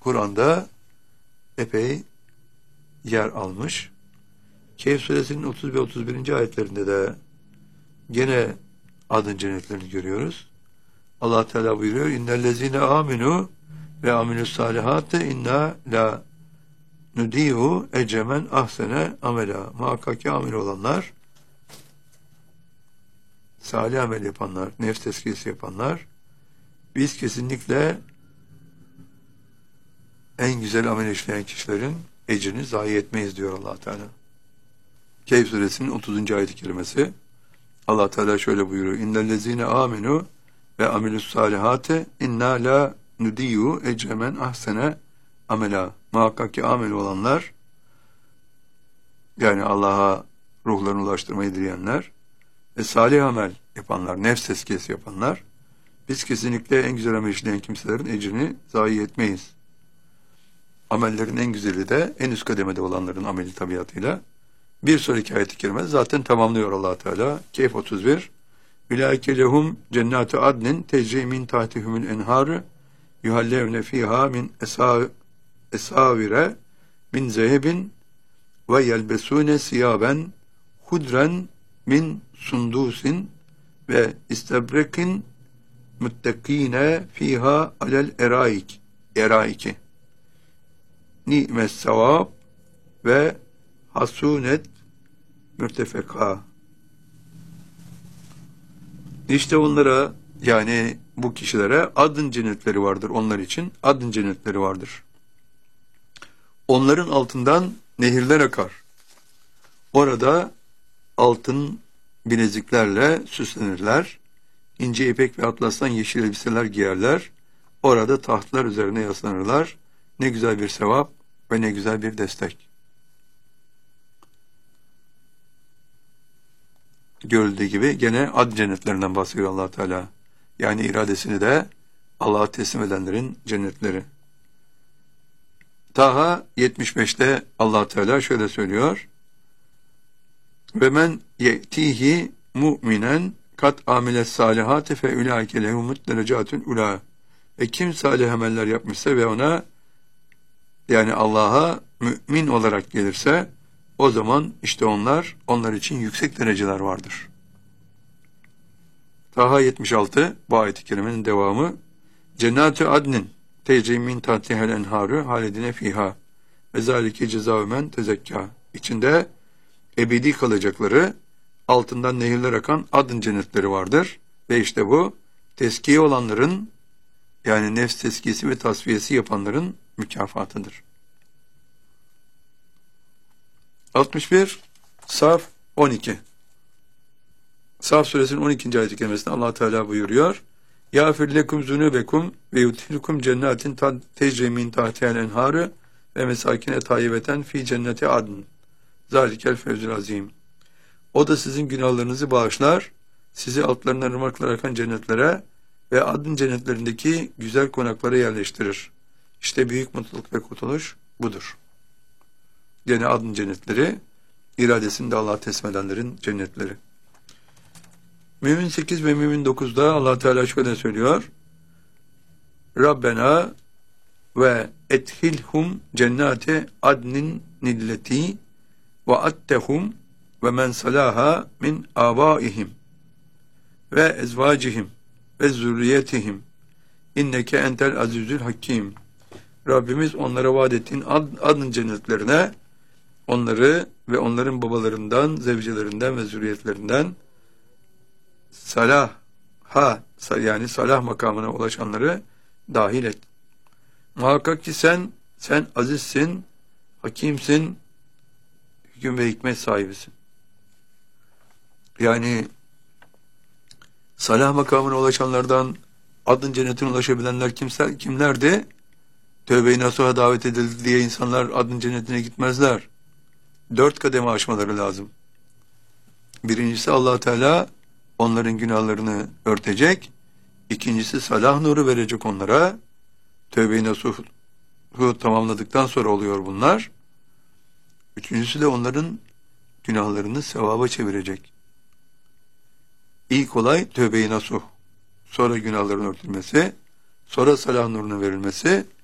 Kur'an'da epey yer almış. Kehf suresinin 30 ve 31. ayetlerinde de gene adın cennetlerini görüyoruz. Allah Teala buyuruyor: İnnellezine aminu ve amilus salihate inna la nudiyu ecemen ahsene amela. Muhakkak ki amil olanlar, salih amel yapanlar, nefs tezkiyesi yapanlar, biz kesinlikle en güzel amel işleyen kişilerin ecrini zayi etmeyiz diyor Allah Teala. Kehf suresinin 30. ayet-i kerimesi. Allah Teala şöyle buyuruyor: İnnellezine aminu ve amilus salihate inna la nudiyu ecremen ahsene amela. Muhakkak ki amel olanlar, yani Allah'a ruhlarını ulaştırmayı dileyenler ve salih amel yapanlar, nefs tezkiyesi yapanlar, biz kesinlikle en güzel amel işleyen kimselerin ecrini zayi etmeyiz. Amellerin en güzeli de en üst kademede olanların ameli tabiatıyla. Bir sonraki ayet-i kerime zaten tamamlıyor Allah Teala. Kehf 31. Ulaike lehum cennatu adnin tecri min tahtihumul enhar yuhallevne fiha min esavire min zehebin ve yelbesune siyaben hudren min sundusin ve istebrekin muttekine fiha alel eraiki ni'mes sevab ve hasunet mürtefeka. İşte onlara, yani bu kişilere adın cennetleri vardır. Onlar için adın cennetleri vardır. Onların altından nehirler akar. Orada altın bileziklerle süslenirler. İnce ipek ve atlastan yeşil elbiseler giyerler. Orada tahtlar üzerine yaslanırlar. Ne güzel bir sevap ve ne güzel bir destek. Görüldüğü gibi gene ad cennetlerinden bahsediyor Allah Teala. Yani iradesini de Allah'a teslim edenlerin cennetleri. Taha 75'te Allah Teala şöyle söylüyor: ve men ye'tihi mu'minen kat amiles salihati fe ulaike lehumut derecatun ula. Ve kim salih ameller yapmışsa ve ona, yani Allah'a mümin olarak gelirse, o zaman işte onlar için yüksek dereceler vardır. Taha 76 bu ayet-i kerimenin devamı. Cennet-i adnin tecri min tahtihel enharu halidine fiha ve zalike cezâ men tezekka. İçinde ebedi kalacakları, altından nehirler akan adın cennetleri vardır. Ve işte bu teskiye olanların, yani nefs teskiyesi ve tasfiyesi yapanların mükafatıdır. 61 Saf 12. Saf suresinin 12. ayet-i kerimesinde Allah Teala buyuruyor: Yâfir lekum zunubekum ve yudhilkum cennetin tecri min tahtihel enhâru ve mesakine tayyibeten fi cenneti adn. Zalikel fevzül azim. O da sizin günahlarınızı bağışlar, sizi altlarından ırmaklar akan cennetlere ve adın cennetlerindeki güzel konaklara yerleştirir. İşte büyük mutluluk ve kurtuluş budur. Gene adın cennetleri, iradesini de Allah'a teslim edenlerin cennetleri. Mümin 8 ve Mümin 9'da Allah Teala şöyle söylüyor: Rabbena ve ethilhum cennate adnin nilleti ve attehum ve men salaha min abaihim ve ezvacihim ve zürriyetihim inneke entel azizül hakim. Rabbimiz onlara vaat ettiğin adın cennetlerine onları ve onların babalarından, zevcelerinden ve zürriyetlerinden yani salah makamına ulaşanları dahil et. Muhakkak ki sen azizsin, hakimsin, hüküm ve hikmet sahibisin. Yani salah makamına ulaşanlardan adın cennetine ulaşabilenler kimlerdi? Tövbe-i nasuha davet edildi diye insanlar adın cennetine gitmezler. 4 kademe aşmaları lazım. Birincisi Allah Teala onların günahlarını örtecek. İkincisi salah nuru verecek onlara. Tövbe-i nasuhu tamamladıktan sonra oluyor bunlar. Üçüncüsü de onların günahlarını sevaba çevirecek. İlk olay tövbe-i nasuh. Sonra günahların örtülmesi. Sonra salah nurunun verilmesi.